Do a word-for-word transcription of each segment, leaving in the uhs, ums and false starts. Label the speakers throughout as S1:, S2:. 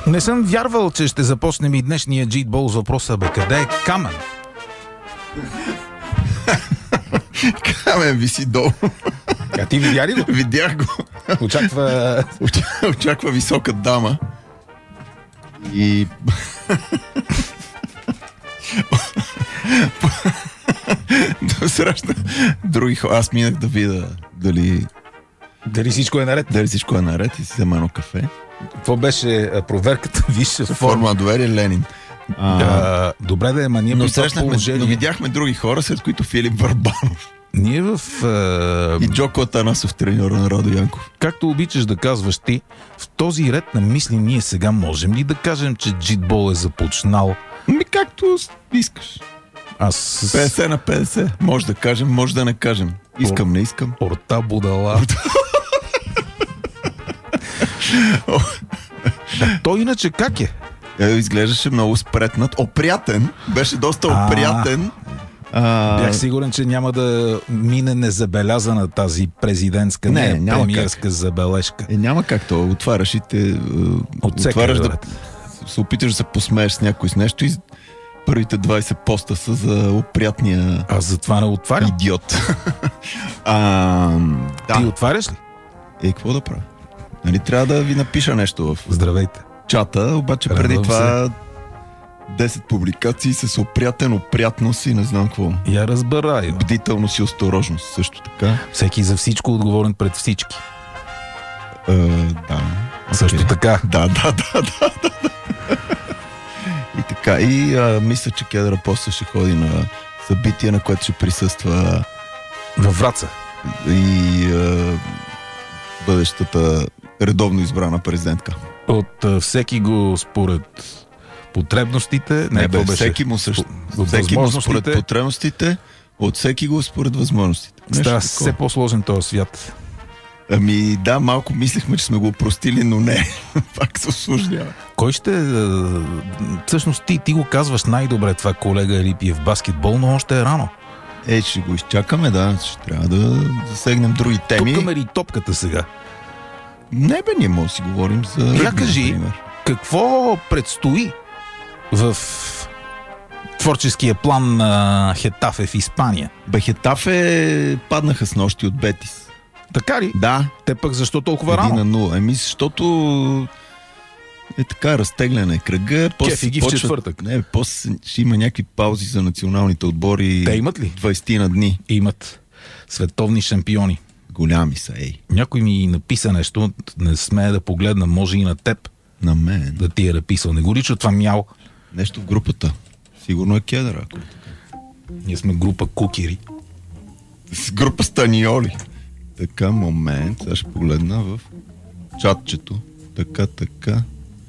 S1: Не съм вярвал, че ще започнем и днешния джитбол с въпроса: бе, къде е Камен?
S2: Камен виси долу.
S1: А ти видя ли го?
S2: Видях го.
S1: Очаква...
S2: Очаква висока дама. И... да срещна други хора. Аз минах да видя дали...
S1: Дали всичко е наред?
S2: Дали всичко е наред и си взема едно кафе.
S1: Това беше проверката, виж,
S2: форма на доверие Ленин.
S1: А, а, добре да е, ма ние
S2: но
S1: при това
S2: срещнахме,
S1: положение...
S2: но видяхме други хора, след които Филип Върбанов.
S1: Ние в... А...
S2: И Джоко Атанасов, треньора на Радо Янков.
S1: Както обичаш да казваш ти, в този ред на мисли ние сега можем ли да кажем, че джитбол е започнал?
S2: Ми както искаш.
S1: Аз...
S2: петдесет на петдесет. Може да кажем, може да не кажем. Искам, не искам.
S1: Орта будала. Да, той иначе как е?
S2: Е, изглеждаше много спретнат. Опрятен. Беше доста
S1: А,
S2: опрятен. А...
S1: Бях сигурен, че няма да мине незабелязана тази президентска, не, не премиерска как. забележка.
S2: Е, няма как то. Отваряш и те... Отваряш да... се опиташ да се посмееш с някой с нещо и първите двайсет поста са за опрятния...
S1: Аз затова не отварям.
S2: Идиот. а, да.
S1: Ти отваряш ли?
S2: Е, какво да правя? Нали, трябва да ви напиша нещо в...
S1: Здравейте.
S2: Чата, обаче Радвам преди това се. десет публикации с опрятен, опрятност и не знам какво.
S1: Я разбираю.
S2: Бдителност и осторожност също така.
S1: Всеки за всичко отговорен пред всички.
S2: Е, да.
S1: Също okay. така.
S2: Да, да, да, да, да. И така. И а, мисля, че Кедър после ще ходи на събитие, на което ще присъства
S1: във Враца.
S2: И а, бъдещата редовно избрана президентка.
S1: От а, всеки го според потребностите, не,
S2: не бе,
S1: беше,
S2: всеки му, също, всеки му според потребностите, от всеки го според възможностите.
S1: Става все по-сложен този свят.
S2: Ами да, малко мислихме, че сме го простили, но не. Пак се осложнява.
S1: Кой ще... Всъщност ти, ти го казваш най-добре това, колега Елипиев, баскетбол, но още е рано.
S2: Е, ще го изчакаме, да. Ще трябва да засегнем други теми.
S1: Тупкаме ли топката сега?
S2: Не бе, ние може да си говорим за...
S1: Я кажи, например, какво предстои в творческия план на Хетафе в Испания?
S2: Бе, Хетафе паднаха с нощи от Бетис.
S1: Така ли?
S2: Да.
S1: Те пък защо толкова рано?
S2: Един на нула. Еми, защото е така, разтегляне е кръга.
S1: Кефи ги в четвъртък.
S2: Не, после ще има някакви паузи за националните отбори.
S1: Те имат ли?
S2: двайсет на дни.
S1: Имат. Световни шампиони.
S2: Голями са, ей.
S1: Някой ми написа нещо, не смея да погледна, може и на теб.
S2: На мен.
S1: Да ти е написал. Не го лича това мял.
S2: Нещо в групата. Сигурно е Кедър, ако е така.
S1: Ние сме група кукери.
S2: С група Станиоли. Така, момент. Сега ще погледна в чатчето. Така, така.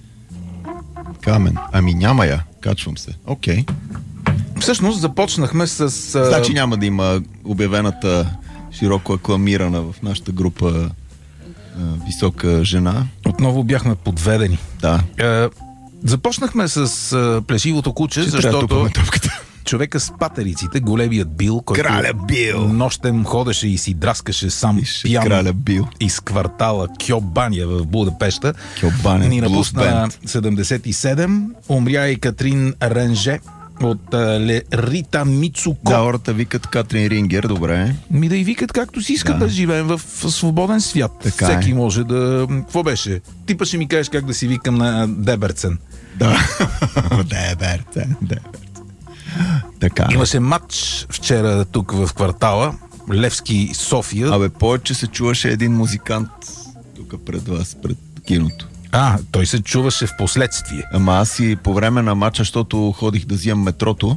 S2: Камен. Ами няма я. Качвам се. Окей. Okay.
S1: Всъщност започнахме с...
S2: Значи няма да има обявената широко акламирана в нашата група а, висока жена.
S1: Отново бяхме подведени.
S2: Да.
S1: Е, започнахме с а, плешивото куче,
S2: ще
S1: защото човека с патериците, големият Бил, който
S2: Краля Бил.
S1: нощем ходеше и си драскаше сам
S2: Ише,
S1: пиян
S2: Краля Бил.
S1: из квартала Кьобания в Будапешта.
S2: Кьобания,
S1: ни напусна седемдесет и седем. Умря и Катрин Ренже от а, Рита Мицуко.
S2: Да, хората викат Катрин Рингер, добре.
S1: Ми да и викат както си искат, да, да живеем в, в свободен свят.
S2: Така
S1: всеки
S2: е.
S1: може да... Какво беше? Ти па ще ми кажеш как да си викам на Деберцен.
S2: Да. Деберцен, Деберцен. Така.
S1: Имаше матч вчера тук в квартала. Левски, София.
S2: Абе, повече се чуваше един музикант тук пред вас, пред киното.
S1: А, той се чуваше в последствие.
S2: Ама аз и по време на матча, защото ходих да взимам метрото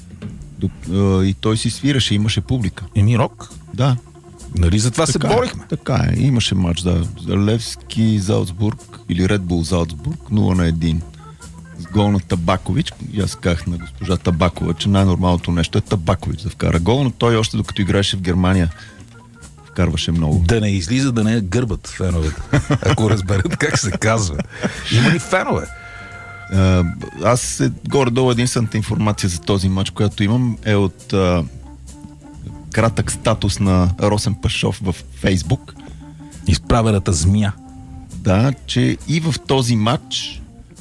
S2: и той си свираше, имаше публика.
S1: Еми рок?
S2: Да.
S1: Нали за това
S2: така,
S1: се борихме?
S2: Така е, имаше матч, да. За Левски, Залцбург или Ред Бул Залцбург, нула на едно. С гол на Табакович. И аз казах на госпожа Табакова, че най-нормалното нещо е Табакович да вкара гол, но той още докато играеше в Германия вкарваше много.
S1: Да не излиза, да не е гърбат феновете. Ако разберат как се казва. Има ли фенове?
S2: А, аз е, горе-долу единствената информация за този матч, която имам, е от а, кратък статус на Росен Пашов в Фейсбук.
S1: Изправената змия.
S2: Да, че и в този матч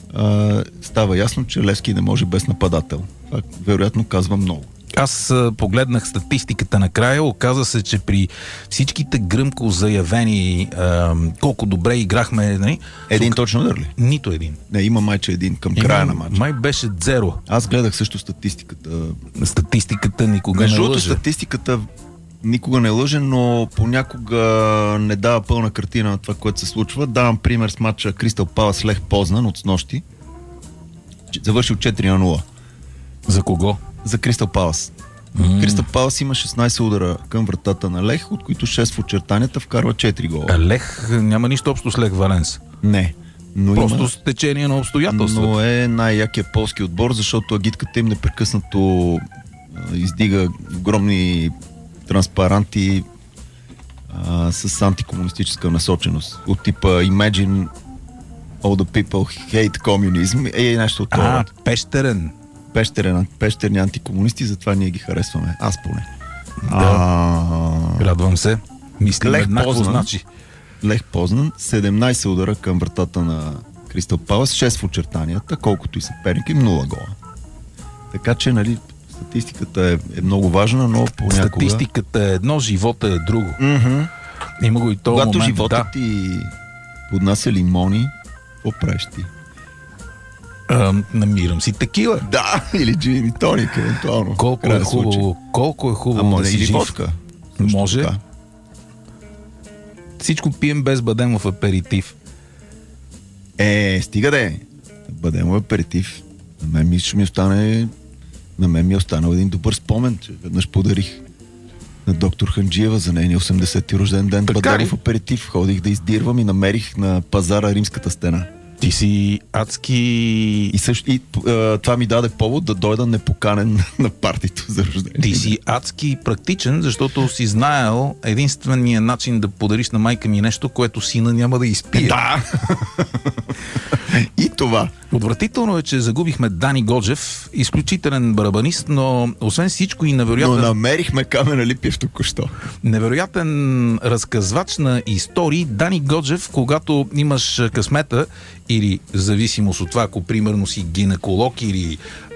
S2: а, става ясно, че Левски не може без нападател. Това вероятно казва много.
S1: Аз а, погледнах статистиката накрая, оказа се, че при всичките гръмко заявени а, колко добре играхме, нали?
S2: Един
S1: тук...
S2: точно удар ли?
S1: Нито един.
S2: Не, има майче един към има, края на матча.
S1: Май беше зеро.
S2: Аз гледах също статистиката.
S1: Статистиката никога
S2: Между
S1: не лъже.
S2: Статистиката никога не лъже, но понякога не дава пълна картина на това, което се случва. Давам пример с матча Кристал Палас Лех Познан от снощи. Завършил четири на нула.
S1: За кого?
S2: За Кристал Палас. Mm. Кристал Палас има шестнайсет удара към вратата на Лех, от които шест в очертанията, вкарва четири гола.
S1: А Лех няма нищо общо с Лех Валенс.
S2: Не. Но
S1: просто
S2: има...
S1: с течение на обстоятелствата.
S2: Но е най-якият полски отбор, защото агитката им непрекъснато а, издига огромни транспаранти а, с антикомунистическа насоченост. От типа Imagine all the people hate communism. Е нещо от това.
S1: А, пещерен.
S2: Пещерен, пещерни антикомунисти, затова ние ги харесваме. Аз поне.
S1: Да.
S2: А...
S1: Радвам се. Мислим
S2: Лех
S1: еднакво,
S2: Познан,
S1: значи.
S2: Лех Познан, седемнайсет удара към вратата на Кристал Палас, шест в очертанията, колкото и съперник им, нула гола. Така че, нали, статистиката е, е много важна, но понякога...
S1: Статистиката е едно, живота е друго.
S2: Mm-hmm.
S1: Има го и този
S2: Когато
S1: момент.
S2: живота
S1: да.
S2: ти поднася лимони, какво правиш ти?
S1: А, намирам си текила.
S2: Да, или джин и тоник, евентуално.
S1: Колко е хубаво, колко е хубаво
S2: а,
S1: да си
S2: или
S1: жив.
S2: водка.
S1: Може.
S2: Така.
S1: Всичко пием без бадемов аперитив.
S2: Е, стига де. Бадемов аперитив. На мен ми ще ми остане... На мен ми е останал един добър спомен, че веднъж подарих на доктор Ханджиева за нейния осемдесети рожден ден бадемов аперитив. Ходих да издирвам и намерих на пазара Римската стена.
S1: Ти си адски...
S2: И, също, и а, това ми даде повод да дойда непоканен на партито за рождение.
S1: Ти си адски практичен, защото си знаел единствения начин да подариш на майка ми нещо, което сина няма да изпие.
S2: Да! И това.
S1: Отвратително е, че загубихме Дани Годжев, изключителен барабанист, но освен всичко и невероятен...
S2: Но намерихме Камена Липиев току-що.
S1: Невероятен разказвач на истории. Дани Годжев, когато имаш късмета или в зависимост от това, ако примерно си гинеколог или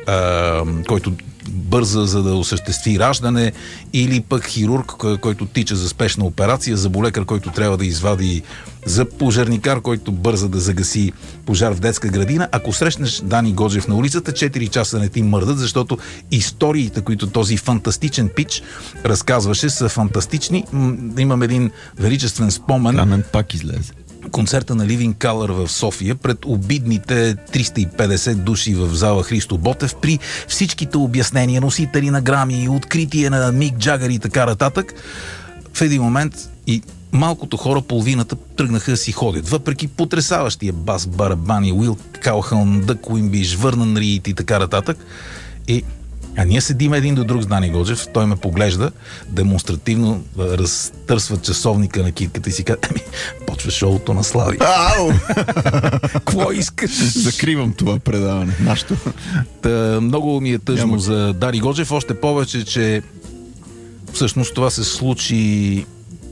S1: а, който бърза за да осъществи раждане, или пък хирург, който тича за спешна операция, заболекар, който трябва да извади, за пожарникар, който бърза да загаси пожар в детска градина. Ако срещнеш Дани Годжев на улицата, четири часа не ти мърдат, защото историите, които този фантастичен пич разказваше, са фантастични. Имам един величествен спомен.
S2: Камен пак излезе.
S1: Концерта на Living Color в София пред обидните триста и петдесет души в зала Христо Ботев, при всичките обяснения, носители на грами, откритие на Мик Джагър и така нататък. В един момент и малкото хора, половината, тръгнаха да си ходят. Въпреки потресаващия бас, барабани, Уил Калхълн, Дък Уимбиш, Върнан Рийт и така нататък. И а ние седим един до друг с Дани Годжев, той ме поглежда, демонстративно разтърсва часовника на китката и си казва: еми, почва шоуто на Слави.
S2: Ау!
S1: Какво искаш?
S2: Закривам това предаване. Нашето.
S1: Та, много ми е тъжно
S2: Няма...
S1: за Дани Годжев, още повече, че всъщност това се случи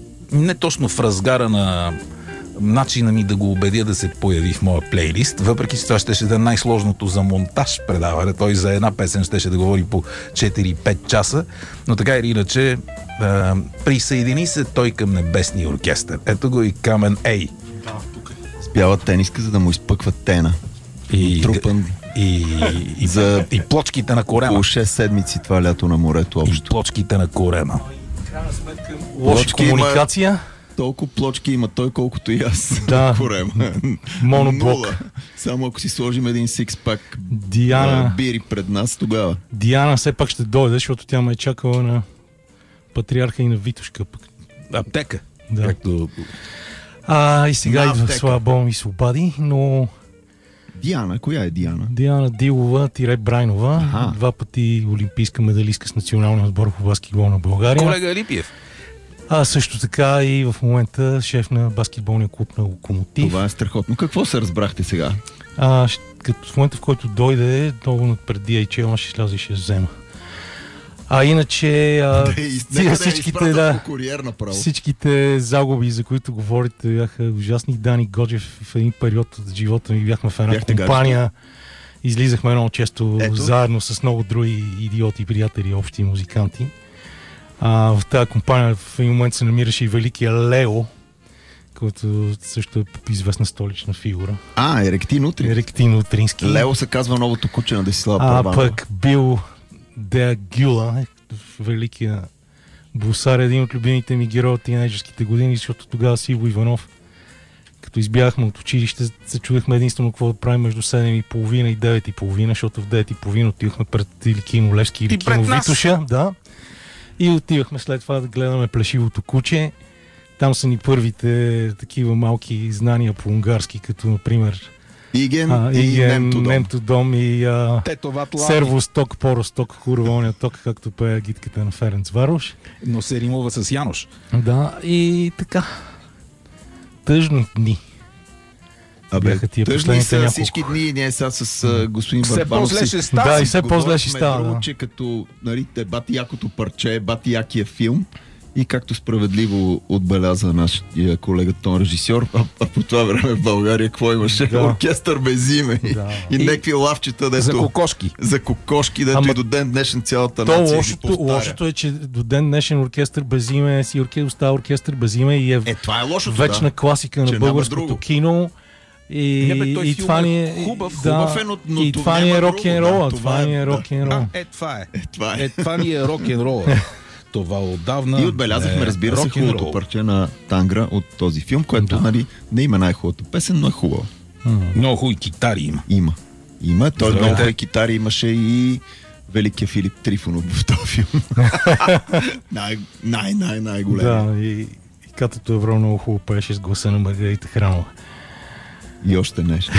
S1: не точно в разгара на начина ми да го убедя да се появи в моя плейлист. Въпреки че това ще да е най-сложното за монтаж предаване. Той за една песен ще да говори по четири-пет часа, но така или иначе а, присъедини се той към Небесния оркестър. Ето го и Камен Ей.
S2: Да, тук е. С бяла тениска, за да му изпъква тена.
S1: И,
S2: трупан.
S1: И, и,
S2: за
S1: и плочките на корема.
S2: Около шест седмици това лято на морето общо.
S1: И плочките на корема.
S3: Крайна сметка, лоша комуникация.
S2: Има... Толкова плочки има той, колкото и аз.
S3: Да.
S2: Корема.
S3: Моноблок.
S2: Нула. Само ако си сложим един сикспак
S3: Диана...
S2: бири пред нас, тогава.
S3: Диана все пак ще дойде, защото тя ме е чакала на Патриарха и на Витошка. Пък.
S1: Аптека.
S3: Да.
S1: Както...
S3: А, и сега
S2: На
S3: идва
S2: аптека.
S3: Слава ми свободи, но...
S2: Диана, коя е Диана?
S3: Диана Дилова, тире Брайнова,
S2: Аха.
S3: два пъти олимпийска медалистка с националния отбор по баскетбол на България.
S1: Колега Липиев.
S3: А също така и в момента шеф на баскетболния клуб на Локомотив.
S2: Това е страхотно. Какво се разбрахте сега?
S3: А, ще- като в момента, в който дойде, много преди Ейч Ел ще сляза и ще я взема. А иначе а,
S2: Да, и-
S3: тия
S2: нека
S3: всичките,
S2: да,
S3: да,
S2: по куриер направо.
S3: всичките загуби, за които говорите, бяха ужасни. Дани Годжев в един период от живота ми бяхме в една
S2: Бяхте
S3: компания. Излизахме много често
S2: Ето.
S3: заедно с много други идиоти, приятели, общи музиканти. А, в тази компания в един момент се намираше и великия Лео, който също е известна столична фигура.
S2: А, Еректин утре.
S3: Еректин Утрински.
S2: Лео се казва новото куче на Десислава
S3: А
S2: Първанова.
S3: пък бил Деа Гюла, великия бусар, един от любимите ми герои от тинейджерските години, защото тогава с Иво Иванов, като избягахме от училище, се чудехме единствено какво да правим между седем и половина и девет и половина, защото в девет и половина отивахме пред или кино Левски, или
S1: И пред
S3: кино
S1: нас.
S3: Витуша. Да. И отивахме след това да гледаме Плешивото куче. Там са ни първите такива малки знания по унгарски, като например
S2: Иген
S3: а,
S2: и
S3: Иген,
S2: Немтодом.
S3: Немтодом и а,
S1: Тетоват лави.
S3: Сервосток, Поросток, Курвоня ток, както пее гидката на Ференц Варош.
S1: Но се римува с Янош.
S3: Да, и така. Тъжни дни.
S2: Абе,
S3: Бяха тия
S2: тъжни
S3: последните
S2: са
S3: няколко.
S2: всички дни. Ние сега с а, господин
S1: Все
S2: Барбанов
S1: по-зле
S2: си
S1: ще става.
S3: Да, и все по-зле ще
S2: говорихме
S3: става.
S2: друго,
S3: Да.
S2: че като нали, те бати якото парче, бати якия филм и както справедливо отбеляза нашия колега тон режисьор, а, а по това време в България какво имаше?
S3: Да.
S2: Оркестър без име
S3: Да.
S2: и,
S1: И-
S2: някакви лавчета, дето,
S1: За кокошки.
S2: за кокошки, дето
S3: Ама-
S2: и до ден днешен цялата
S3: То
S2: нация ги
S3: лошото,
S2: повтаря.
S3: лошото е, че до ден днешен оркестър без име си оркестър, остава оркестър без име и е,
S2: Е, това е лошото,
S3: вечна
S2: да.
S3: класика
S2: Че
S3: на
S2: няма
S3: българското
S2: друго.
S3: кино. И,
S1: Не, бе, той
S3: и
S1: филм
S3: това
S1: е
S3: ни е...
S1: хубав,
S3: да,
S2: хубав е, но- но
S3: и
S2: това
S3: това ни
S2: няма
S3: е
S2: друго,
S3: рок-н-рола.
S2: да,
S3: Това
S2: това
S3: ни
S2: е,
S3: е
S2: да.
S3: рок-н-рол.
S1: А, е, това е.
S2: Е, това е.
S1: Е, това ни е рок-н-рола. Това отдавна.
S2: И отбелязахме,
S1: е
S2: разбира се,
S1: рок-н-рол.
S2: хубавото парче на Тангра от този филм, което,
S3: Да.
S2: нали, не има най-хубавата песен, но е хубава.
S1: Много хубави китари има.
S2: Има. Има. Той
S1: Здравейте.
S2: много хубави китари имаше и великия Филип Трифонов в този филм. най, най, най, най-големи.
S3: Да, и, и Катето Евро много хубаво пееше с гласа на Маргарита Храмова.
S2: И още нещо.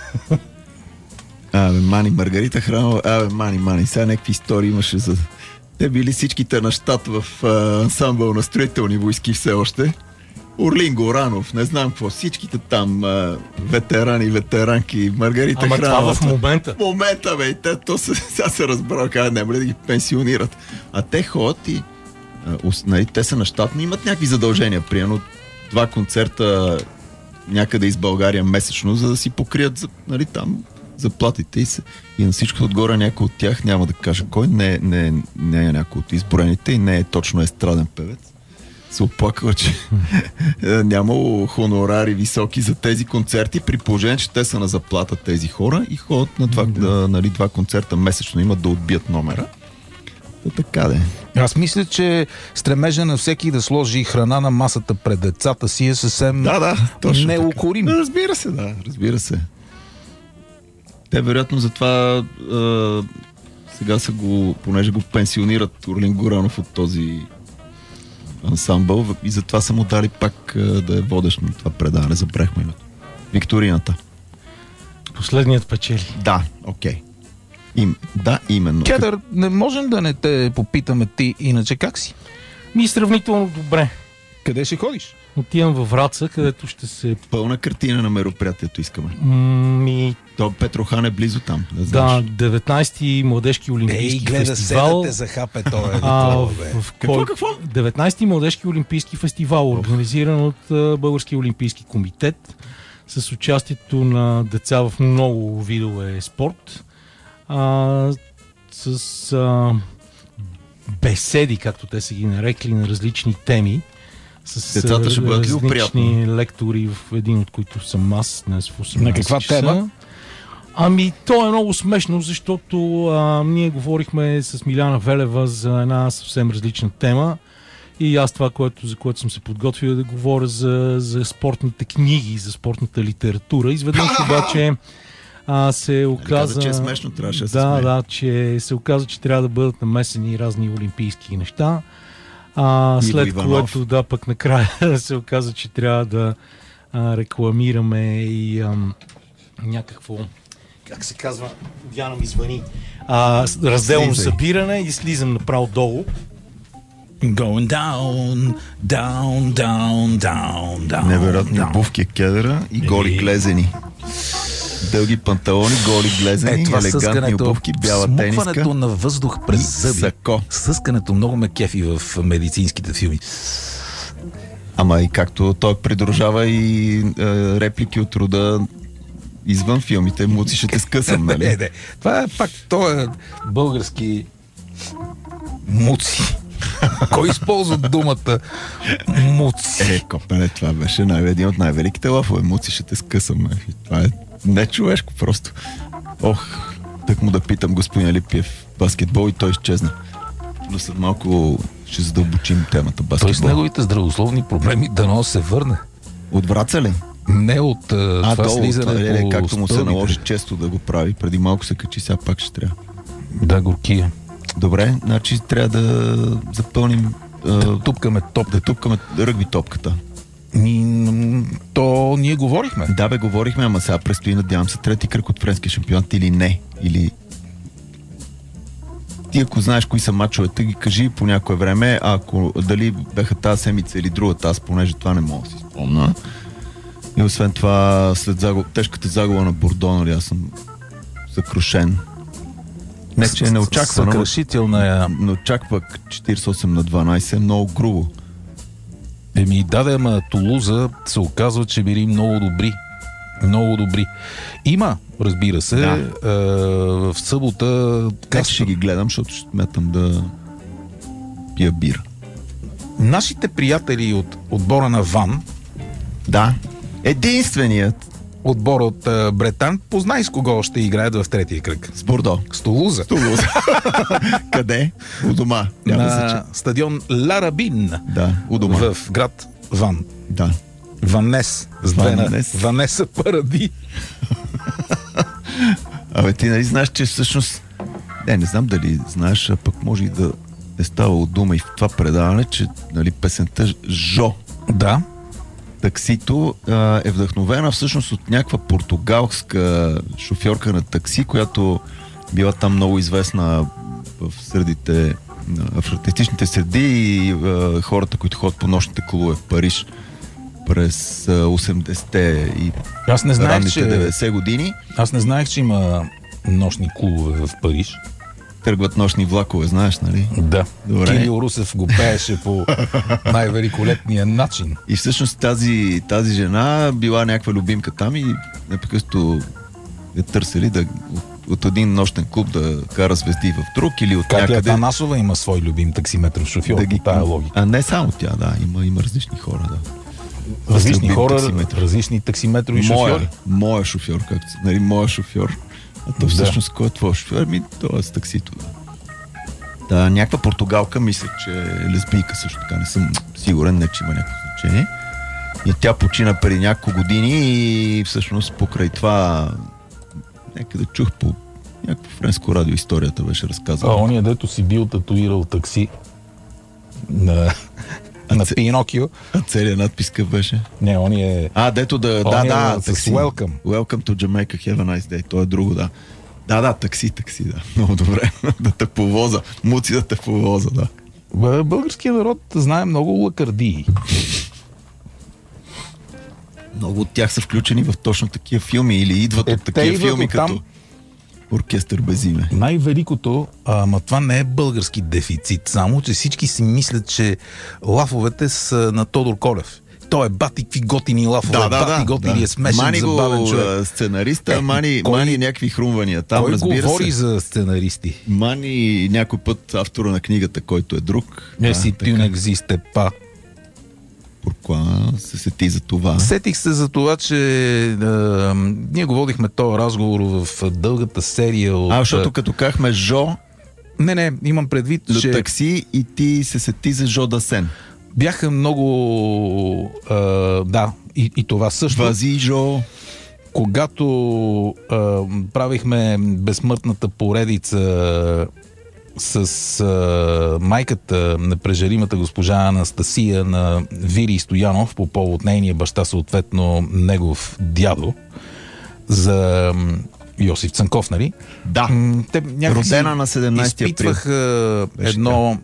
S2: Абе, Мани, Маргарита Храмова, абе, Мани, Мани, сега някакви истории имаше за... Те били всичките на щат в а, ансамбъл на строителни войски все още. Орлин Горанов, не знам какво, всичките там а, ветерани, ветеранки, Маргарита
S3: Ама
S2: Храмова.
S3: това в момента.
S2: В момента, бе, и те, то се, сега се разбра, как няма ли да ги пенсионират. А те ходят и а, ус- нали, те са на щат, но имат някакви задължения. Примерно два концерта някъде из България месечно, за да си покрият за, нали, там заплатите и, се, и на всичко отгоре някой от тях, няма да кажа кой, не, не, не е някой от изброените и не е точно естраден певец. Се оплаква, че нямало хонорари високи за тези концерти, при положение, че те са на заплата тези хора и ходят на два, да. нали, два концерта месечно, имат да отбият номера. То така де.
S1: Аз мисля, че стремежа на всеки да сложи храна на масата пред децата си е съвсем
S2: Да, да, точно така.
S1: неукорим.
S2: Разбира се, да, разбира се. Те вероятно затова а, сега са го, понеже го пенсионират Орлин Горанов от този ансамбъл и затова са му дали пак а, да е водещ на това предаване. Забрахме името. Викторината.
S3: Последният печели.
S2: Да, окей. Им, да, именно.
S1: Кедър, не можем да не те попитаме ти, иначе как си?
S3: Ми сравнително добре.
S1: Къде ще ходиш?
S3: Отивам във Враца, където ще се...
S2: Пълна картина на мероприятието искаме.
S3: Ми,
S2: То Петрохан е близо там. Да,
S3: да,
S2: знаеш.
S3: деветнайсети младежки олимпийски фестивал.
S1: за хапе, то е
S3: А,
S1: такова,
S3: в,
S1: бе.
S3: в
S2: Какво,
S3: кой...
S2: какво?
S3: деветнайсети младежки олимпийски фестивал, организиран от а, Българския олимпийски комитет, с участието на деца в много видове спорт, а, с а, беседи, както те са ги нарекли, на различни теми. С
S2: Децата ще бъдат ли
S3: различни
S2: приятни?
S3: лектори, в един от които съм аз днес в осемнайсет
S1: На каква
S3: часа.
S1: тема?
S3: Ами, то е много смешно, защото а, ние говорихме с Миляна Велева за една съвсем различна тема и аз това, което, за което съм се подготвил, е да говоря за, за спортните книги, за спортната литература. Изведнъж обаче а, се оказа...
S2: Каза, че е смешно, трябваше да се
S3: Да,
S2: смее.
S3: да, че се оказа, че трябва да бъдат намесени разни олимпийски неща. А,
S2: Иво
S3: след
S2: Иванов.
S3: което, да, пък накрая се оказа, че трябва да а, рекламираме и ам, някакво, как се казва, Диана ми звъни, а, с- разделно
S2: Слизай.
S3: събиране и слизам направо долу.
S1: Going down, down, down, down, down.
S2: Невероятни
S1: down.
S2: обувки, кедъра и голи
S1: Еми.
S2: глезени. Дълги панталони, голи глезени,
S1: Е, това
S2: елегантни
S1: съскането,
S2: обувки, бяла
S1: смукването
S2: тениска
S1: на въздух през
S2: и
S1: зъби.
S2: сако.
S1: Съскането много ме кефи в медицинските филми.
S2: Ама и както той придружава и е, реплики от рода извън филмите, муци ще те скъсам, нали?
S1: Не, не. Това е пак, това е български муци. Кой използва думата муци?
S2: Е, копеле, това беше най- един от най-великите лафове. Муци ще те скъсам. Нали? Това е нечовешко просто. Ох, тък му да питам господин Алипиев баскетбол и той изчезна. Но след малко ще задълбочим темата баскетбол.
S1: Той с неговите здравословни проблеми дано се върне.
S2: От Враца ли?
S1: Не от а,
S2: А,
S1: това
S2: долу,
S1: слизане
S2: това, е,
S1: по
S2: както му се
S1: стълбите.
S2: наложи често да го прави. Преди малко се качи, сега пак ще трябва.
S1: Да, горкия.
S2: Добре, значи трябва да запълним а,
S1: Тупкаме топ.
S2: да тупкаме ръгби топката.
S1: Ни, то ние говорихме.
S2: Да, бе, говорихме, ама сега предстои, надявам се, трети кръг от френския шампионат или не. Или... Ти, ако знаеш кои са мачовете, ги кажи по някое време, а ако дали беха тази седмица или другата, аз понеже това не мога да си спомня. И освен това, след загуб... тежката загуба на Бордо, нали, аз съм съкрушен. Не, че е неочаквано,
S1: Съкрушителна е.
S2: но чак пък четиридесет и осем на дванадесет е много грубо.
S1: Еми, даде, ама Тулуза се оказва, че били много добри. Много добри. Има, разбира се,
S2: Да.
S1: е, в събота...
S2: Как ще ги гледам, защото ще смятам да пия бира.
S1: Нашите приятели от отбора на Ван,
S2: Да. Единственият
S1: отбор от е, Бретан, познай с кого ще играят в третия кръг.
S2: с Бордо.
S1: С Тулуза.
S2: Тулуза. Къде? У дома. Няма да се
S1: На
S2: чу.
S1: стадион Ларабин
S2: Да, у дома.
S1: в град Ван.
S2: Да.
S1: Ванес. С две на
S2: Ванес.
S1: Ванеса Паради.
S2: Абе, ти нали знаеш, че всъщност... Не, не знам дали знаеш, а пък може и да е ставало дума и в това предаване, че нали, песента Жо,
S1: Да.
S2: таксито, а, е вдъхновена всъщност от някаква португалска шофьорка на такси, която била там много известна в средите, в артистичните среди и а, хората, които ходят по нощните клубове в Париж през а, осемдесетте и
S1: Аз не знаех,
S2: ранните
S1: че...
S2: деветдесет години.
S1: Аз не знаех, че има нощни клубове в Париж.
S2: Тръгват нощни влакове, знаеш, нали?
S1: Да.
S2: Добре.
S1: Кирил Русев го пееше по най-великолепния начин.
S2: И всъщност тази, тази жена била някаква любимка там и непрекъснато я търсили да, от, от един нощен клуб да кара звезди в друг или от
S1: Катя
S2: някъде...
S1: Атанасова има свой любим таксиметров шофьор
S2: да
S1: по
S2: ги...
S1: тая логика.
S2: А не само тя, да. Има, има различни хора, да.
S1: Различни
S2: любим
S1: хора,
S2: таксиметров.
S1: различни таксиметрови
S2: Моя,
S1: шофьори.
S2: моя шофьор, както се нали, моя шофьор. А то
S1: Да.
S2: всъщност кой е твой шофьор? Ми, това е с таксито, да. Да, някаква португалка, мисля, че е лесбийка също така. Не съм сигурен, не че има някакво значение. И тя почина преди няколко години и всъщност покрай това някъде чух по някакво френско радио историята беше
S1: А,
S2: разказана.
S1: ония, дето си бил татуирал такси на, на
S2: це-
S1: Пинокио.
S2: А целият надпис какъв беше?
S1: Не, он е...
S2: А, дето да, да,
S1: Он е
S2: да,
S1: с
S2: такси.
S1: welcome.
S2: Welcome to Jamaica, have a nice day. То е друго, да. Да, да, такси, такси, да. Много добре. Да те повоза. Муци да те повоза, да.
S1: Бе, българският народ знае много лакардии.
S2: Много от тях са включени в точно такива филми или идват
S1: Е,
S2: от
S1: те
S2: такива
S1: идват
S2: филми,
S1: оттам.
S2: като Оркестър без име.
S1: Най-великото, ама това не е български дефицит, само че всички си мислят, че лафовете са на Тодор Колев. Той е бати какви готини лафове,
S2: Да, да,
S1: бати
S2: да.
S1: готини
S2: да.
S1: е смешен,
S2: мани
S1: забавен
S2: го
S1: човек.
S2: а, сценариста,
S1: Е,
S2: мани,
S1: кой-
S2: мани някакви хрумвания. Там,
S1: Той
S2: разбира
S1: говори
S2: се.
S1: за сценаристи.
S2: Мани някой път автора на книгата, който е друг.
S1: Не
S2: Да,
S1: си
S2: така.
S1: тюн екзисте па.
S2: Pourquoi се сети за това?
S1: Сетих се за това, че е, ние го водихме този разговор в дългата серия от...
S2: А, защото като казахме Жо,
S1: Не, не, имам предвид,
S2: Ле
S1: че
S2: такси и ти се сети за Жо Дасен.
S1: бяха много... А, да, и, и това също.
S2: Вази Жо.
S1: Когато а, правихме безсмъртната поредица с а, майката на прежаримата госпожа Анастасия на Вили Стоянов по повод нейния баща, съответно негов дядо, за м, Йосиф Цанков, нали?
S2: Да.
S1: М, Те някакси
S2: Родена на седемнайсети април.
S1: изпитваха
S2: Беше
S1: едно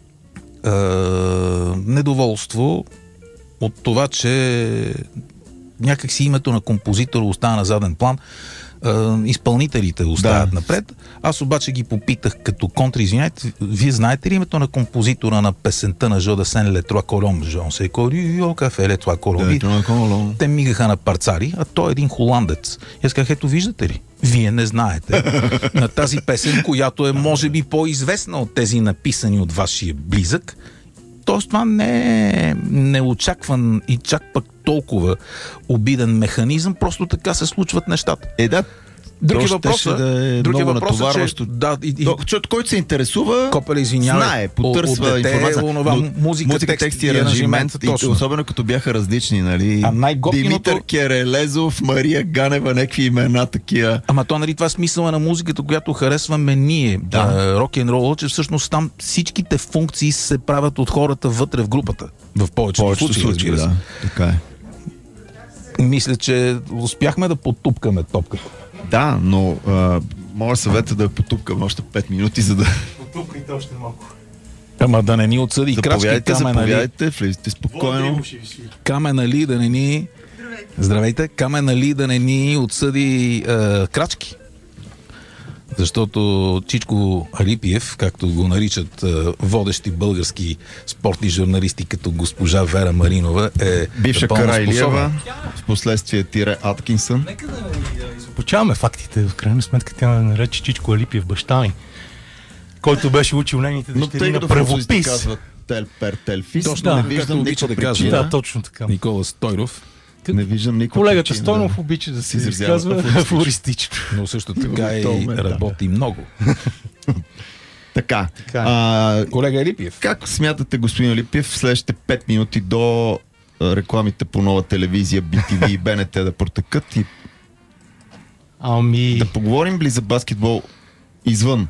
S1: а, недоволство от това, че някакси името на композитора остава на заден план, изпълнителите остават да. напред. Аз обаче ги попитах като контра, извиняйте, вие знаете ли името на композитора на песента на Жо Дасен Ле Троа Колон? Жон се корио кафе Ле Троа Колон. Те мигаха на парцари, а той е един холандец. И аз казах, ето виждате ли? Вие не знаете на тази песен, която е може би по-известна от тези написани от вашия близък. Тоест това не е неочакван и чак пък толкова обиден механизъм, просто така се случват нещата.
S2: Е, да.
S1: Други въпроса,
S2: да е
S1: други
S2: много
S1: въпроса,
S2: натоварващо.
S1: че... Да, и, и...
S2: Човек, който се интересува,
S1: Копеле, извинявай,
S2: знае, потърсва информация.
S1: Онова,
S2: но,
S1: музика,
S2: музика,
S1: текст,
S2: текст и аранжимент, и, особено като бяха различни, нали?
S1: А най-готиното...
S2: Димитър Керелезов, Мария Ганева, някакви имена такива.
S1: Ама то, нали, това е смисъла на музиката, която харесваме ние, да. рок-н-рол, че всъщност там всичките функции се правят от хората вътре в групата. В повечето, повечето случаи, разбира се.
S2: Да, така е.
S1: Мисля, че успяхме да потупкаме топката.
S2: Да, но а, моя съвет е да потупкам още пет минути, за да...
S3: Потупкайте още малко.
S1: Ама да не ни отсъди крачки.
S2: Заповядайте,
S1: Камен,
S2: заповядайте,
S1: нали?
S2: влезете спокойно.
S1: Камен, нали, да не ни... Здравейте. Здравейте. Камен, нали, да не ни отсъди е, крачки. Защото Чичко Алипиев, както го наричат е, водещи български спортни журналисти, като госпожа Вера Маринова, е
S2: бивша Карайлиева, в последствие Тире Аткинсън.
S3: Нека да изопачаваме фактите. В крайна сметка тя ме нарече Чичко Алипиев баща ми, който беше учил нейните дъщери на правопис.
S2: Казват Телпер Телфис.
S1: Точно,
S2: не
S1: да,
S2: виждам никаква
S1: да
S2: причина.
S3: Да, точно така.
S1: Никола Стойров.
S2: Не виждам никаква
S3: Колегата
S2: причина,
S3: Стойнов
S2: да.
S3: обича да се
S2: изразява
S3: изказва афористично.
S1: Но също така и работи много.
S2: Така.
S3: така.
S2: А,
S1: Колега Алипиев.
S2: как смятате, господин Алипиев, в следващите пет минути до рекламите по нова телевизия, Би Ти Ви и Б Н Т да протекат и
S3: ами...
S2: да поговорим ли за баскетбол извън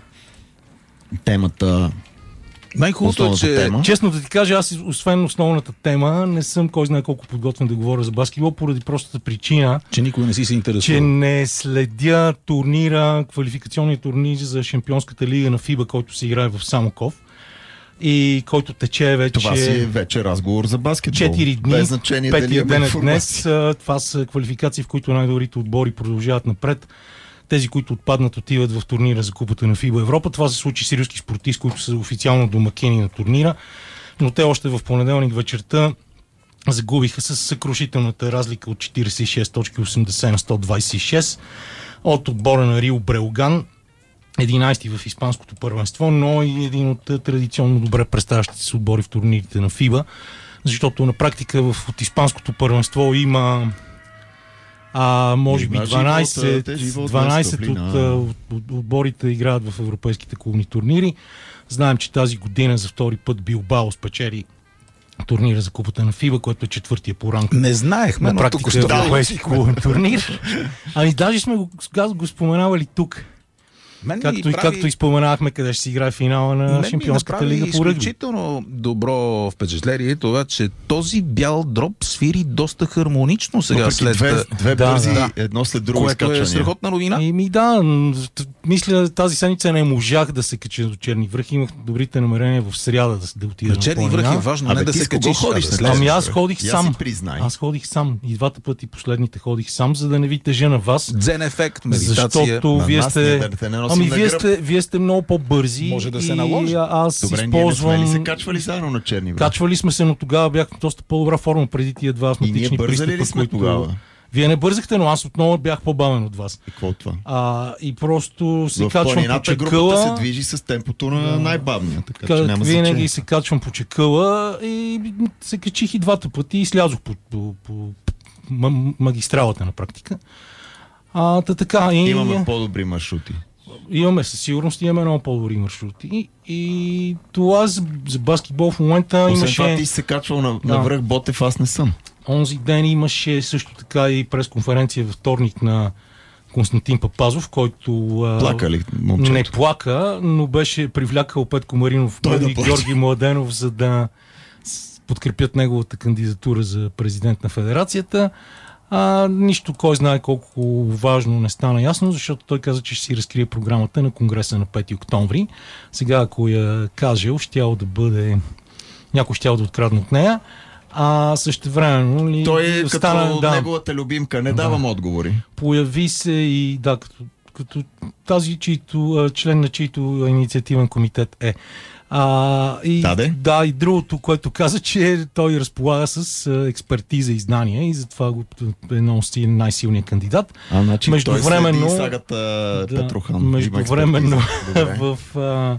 S2: темата?
S1: Най-хубавото е, че...
S2: Тема.
S3: Честно да ти кажа, аз освен основната тема, не съм кой знае колко подготвен да говоря за баскетбол, поради простата причина,
S1: че никой не си се интересува.
S3: Че не следя турнира, квалификационния турнир за Шампионската лига на ФИБА, който се играе в Самоков и който тече вече...
S2: Това си е вече разговор за баскетбол.
S3: четири дни,
S2: без значение дали
S3: петия ден
S2: има
S3: днес. Това са квалификации, в които най-добрите отбори продължават напред. Тези, които отпаднат, отиват в турнира за Купата на ФИБА Европа. Това се случи с риски спортисти, които са официално домакини на турнира. Но те още в понеделник вечерта загубиха с съкрушителната разлика от четиридесет и шест точки осемдесет на сто двадесет и шест от отбора на Рио Бреоган, единадесети в испанското първенство, но и един от традиционно добре представящите се отбори в турнирите на ФИБА, защото на практика в, от испанското първенство има а, може би дванадесет, дванадесет от, от, от отборите играят в европейските клубни турнири. Знаем, че тази година за втори път Билбао спечели турнира за Купата на ФИБА, който е четвъртия по ранг.
S1: Не знаехме,
S3: на практика е европейски клубен турнир. Ами даже сме го, го споменавали тук.
S1: Мен
S3: както,
S1: прави...
S3: и, както и споменахме къде ще си играе финала на Шампионската лига по ръгби.
S1: Изключително добро впечатление това, че този бял дроб свири доста хармонично сега.
S2: Но
S1: след
S2: две, две
S3: да,
S2: бързи,
S3: да.
S2: едно след друго
S1: което
S2: изкачване.
S1: Е страхотна новина.
S3: И ми да, мисля тази седмица не можах да се кача до Черни връх. Имах добрите намерения в сряда да, да отида на
S1: Черни връх е важно,
S2: Абе,
S1: не да се качиш.
S2: Ходиш,
S1: да
S3: ами аз ходих
S2: я
S3: сам. Аз ходих сам. И двата пъти последните ходих сам, за да не ви тежа на вас.
S1: Дзен ефект, медитация.
S3: Защото вие сте... Ами вие сте, вие сте много по-бързи.
S1: Може да се наложи.
S3: Аз
S2: Добре,
S3: използвам...
S2: ние не сме ли се качвали заедно на Черни връх?
S3: Качвали сме се, но тогава бях в доста по-добра форма преди тия два астматични пристъпа.
S2: И ние бързали ли сме
S3: които...
S2: тогава?
S3: Вие не бързахте, но аз отново бях по-бавен от вас.
S2: И какво от това?
S3: А, и просто се
S2: в
S3: качвам по чекъла.
S2: Групата се движи с темпото на
S3: да.
S2: най-бавния. Така,
S3: Как,
S2: че няма
S3: винаги
S2: значение.
S3: се качвам по чекъла и се качих и двата пъти и слязох по, по, по, по магистралата на практика. А, та така, и...
S2: Имаме по-добри маршрути.
S3: Имаме, със сигурност имаме много по-добри маршрути. И, и това за, за баскетбол в момента
S2: Освен
S3: имаше...
S2: това ти се качвал на,
S3: да.
S2: на връх Ботев, аз не съм.
S3: Онзи ден имаше също така и пресконференция във вторник на Константин Папазов, който
S2: плака ли, момчето?
S3: Не плака, но беше привлякал Петко Маринов
S2: Той
S3: и
S2: да
S3: Георги Младенов, за да подкрепят неговата кандидатура за президент на федерацията. А, нищо, кой знае колко важно не стана ясно, защото той каза, че ще си разкрие програмата на Конгреса на пети октомври. Сега, ако я кажел, щял да бъде... някой щял да открадне от нея. А същевременно ли...
S2: Той е
S3: стана,
S2: като
S3: да,
S2: неговата любимка, не давам
S3: Да.
S2: отговори.
S3: появи се и да, като, като тази, чийто, а, член на чийто инициативен комитет е. А, и,
S2: Да, де.
S3: да, и другото, което каза, че той разполага с а, експертиза и знания и затова го е много си най-силният кандидат.
S2: А, значи
S3: Междувременно-
S2: той следи сагата
S3: Да,
S2: Петрохан.
S3: междувременно
S2: Има експертиза.
S3: в а,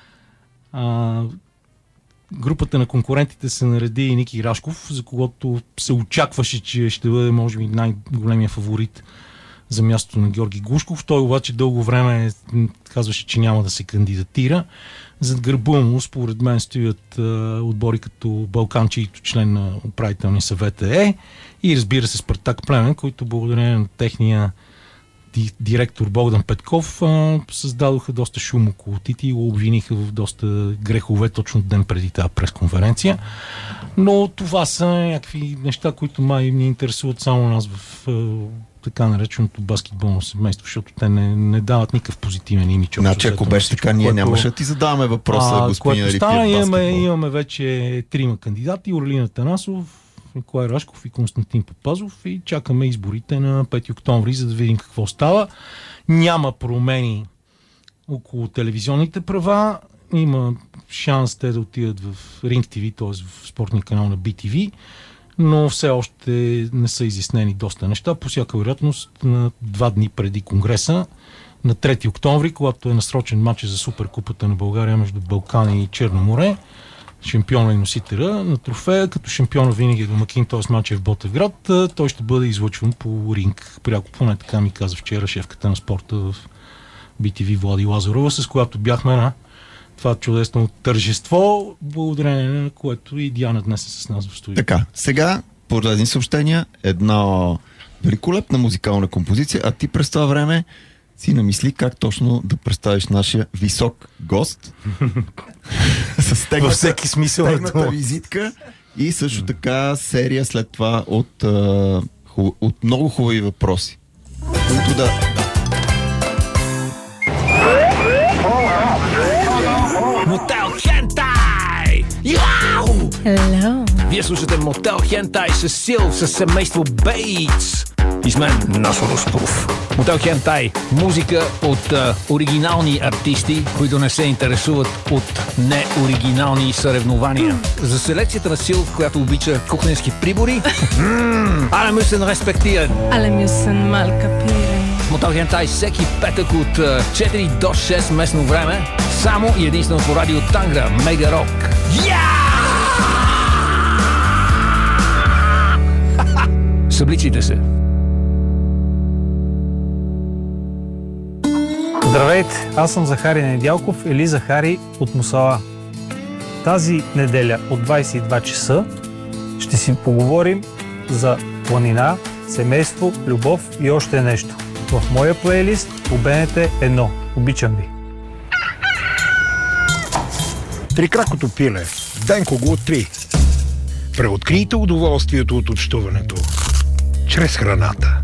S3: а, групата на конкурентите се нареди и Ники Рашков, за когото се очакваше, че ще бъде може би най-големия фаворит за мястото на Георги Глушков. Той обаче дълго време м, казваше, че няма да се кандидатира. Зад гърба му, според мен, стоят а, отбори като Балкан, чийто член на управителния съвет е, и разбира се Спартак Племен, които благодарение на техния ди- директор Богдан Петков а, създадоха доста шум около Тити и го обвиниха в доста грехове точно ден преди тази пресконференция. Но това са някакви неща, които май ни интересуват само нас в а, така нареченото баскетболно семейство, защото те не, не дават никакъв позитивен имидж.
S2: Значи, ако беше така, ние нямаше да ти задаваме въпроса,
S3: а,
S2: господин
S3: което
S2: Рипиев,
S3: стана, имаме,
S2: баскетбол.
S3: имаме вече трима кандидати: Орлина Танасов, Николай Рашков и Константин Папазов, и чакаме изборите на пети октомври, за да видим какво става. Няма промени около телевизионните права. Има шанс те да отидат в Ринг ТВ, т.е. в спортния канал на Би Ти Ви, но все още не са изяснени доста неща. По всяка вероятност на два дни преди Конгреса, на трети октомври, когато е насрочен матч за Суперкупата на България между Балкани и Черно море, шампиона и носителя на трофея, като шампиона винаги е домакин, т.е. матч е в Ботевград, той ще бъде излъчван по ринг. Пряко, поне така ми каза вчера шефката на спорта в Би Ти Ви Влади Лазарова, с която бяхме на това чудесно тържество, благодарение на което и Диана днес е с нас в студиото.
S2: Така, сега поредни съобщения, една великолепна музикална композиция, а ти през това време си намисли как точно да представиш нашия висок гост с
S3: Във всеки смисъл на
S2: тегната
S3: дума.
S2: визитка и също така серия след това от, а, ху, от много хубави въпроси, които да...
S4: Мотел Хентай! Яу!
S5: Hello.
S4: Вие слушате Мотел Хентай с Сил, с семейство Бейтс. И с мен Насо Ростов. Мотел Хентай. Музика от а, оригинални артисти, които не се интересуват от неоригинални съревнования. За селекцията на Сил, която обича кухненски прибори, але müssen respektieren.
S5: Alle müssen mal kapieren.
S4: Мотел Хентай всеки петък от а, четири до шест местно време, само и единствено по радио Тангра, Мега Рок. Събличайте се.
S6: Здравейте, аз съм Захари Недялков или Захари от Мусала. Тази неделя от двайсет и два часа ще си поговорим за планина, семейство, любов и още нещо. В моя плейлист по Б Н Т едно. Обичам ви!
S7: Трикракото пиле. Денко го три. Преоткрийте удоволствието от общуването чрез храната.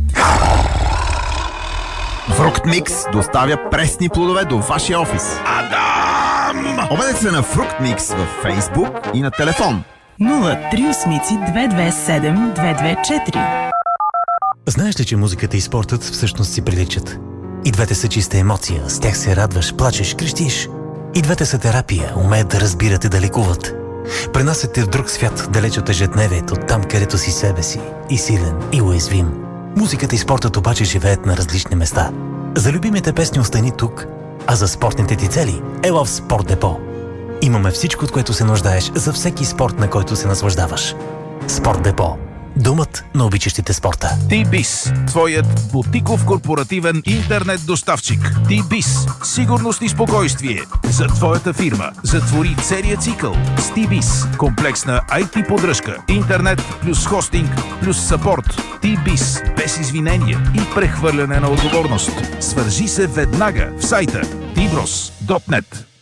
S8: Фрукт Микс доставя пресни плодове до вашия офис.
S7: Адам!
S8: Обадете се на Фрукт Микс във Фейсбук и на телефон.
S9: нула три осмици две две седем две две четири.
S10: Знаеш ли, че музиката и спортът всъщност си приличат? И двете са чиста емоция, с тях се радваш, плачеш, крещиш. И двете са терапия, умеят да разбират и да лекуват. Пренасят те в друг свят, далеч от ежедневието, там където си себе си, и силен, и уязвим. Музиката и спортът обаче живеят на различни места. За любимите песни остани тук, а за спортните ти цели ела в Спорт Депо. Имаме всичко, от което се нуждаеш за всеки спорт, на който се наслаждаваш. Спорт Депо. Думът на обичащите спорта.
S1: Ти-Бис, твоят бутиков корпоративен интернет доставчик. Ти-Бис, сигурност и спокойствие за твоята фирма. Затвори целия цикъл с Ти-Бис. Комплексна ай ти поддръжка, интернет плюс хостинг плюс съпорт. Ти-Бис, без извинения и прехвърляне на отговорност. Свържи се веднага в сайта ти брос точка нет.